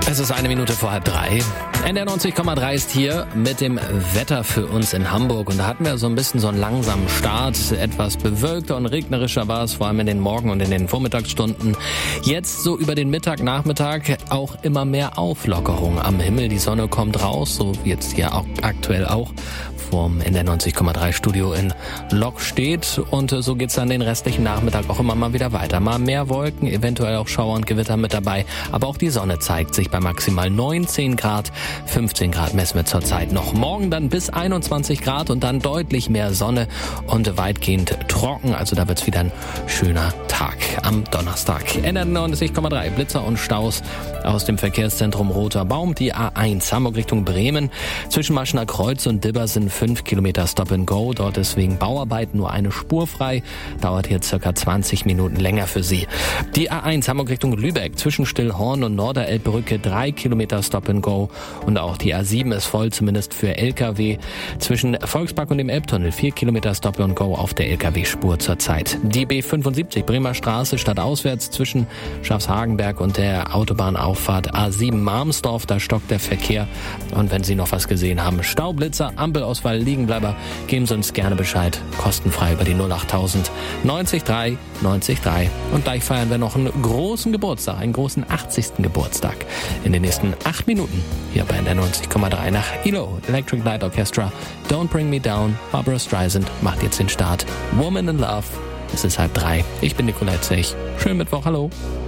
Es ist 1 Minute vor 2:30. NDR 90,3 ist hier mit dem Wetter für uns in Hamburg. Und da hatten wir so ein bisschen so einen langsamen Start. Etwas bewölkter und regnerischer war es, vor allem in den Morgen- und in den Vormittagsstunden. Jetzt so über den Mittag, Nachmittag auch immer mehr Auflockerung am Himmel. Die Sonne kommt raus, so wie jetzt hier auch aktuell auch vorm NDR 90,3 Studio in Lok steht. Und so geht's dann den restlichen Nachmittag auch immer mal wieder weiter. Mal mehr Wolken, eventuell auch Schauer und Gewitter mit dabei. Aber auch die Sonne zeigt sich bei maximal 19 Grad. 15 Grad messen wir zurzeit noch. Morgen dann bis 21 Grad und dann deutlich mehr Sonne und weitgehend trocken. Also da wird's wieder ein schöner Tag am Donnerstag. NDR 90,3 Blitzer und Staus aus dem Verkehrszentrum Roter Baum. Die A1 Hamburg Richtung Bremen. Zwischen Maschener Kreuz und Dibber sind 5 Kilometer Stop and Go. Dort ist wegen Bauarbeiten nur eine Spur frei. Dauert hier circa 20 Minuten länger für Sie. Die A1 Hamburg Richtung Lübeck. Zwischen Stillhorn und Norderelbbrücke 3 Kilometer Stop and Go. Und auch die A7 ist voll, zumindest für LKW. Zwischen Volkspark und dem Elbtunnel 4 Kilometer Stop and Go auf der LKW-Spur zurzeit. Die B75 Bremer Straße stadtauswärts zwischen Schafshagenberg und der Autobahnauffahrt A7 Marmsdorf. Da stockt der Verkehr. Und wenn Sie noch was gesehen haben, Staublitzer, Ampelausfall, Liegenbleiber, geben Sie uns gerne Bescheid. Kostenfrei über die 08000 90 3 90 3. Und gleich feiern wir noch einen großen Geburtstag, einen großen 80. Geburtstag. In den nächsten 8 Minuten hier bei der 90,3 nach ELO, Electric Light Orchestra. Don't Bring Me Down. Barbara Streisand macht jetzt den Start. Woman in Love. Es ist 2:30. Ich bin Nicolette Zech. Schönen Mittwoch, hallo.